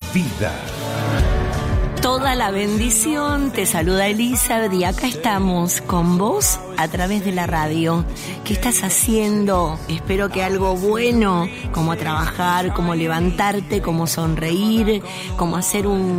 vida. Toda la bendición, te saluda Elizabeth y acá estamos con vos a través de la radio. ¿Qué estás haciendo? Espero que algo bueno, como trabajar, como levantarte, como sonreír, como hacer un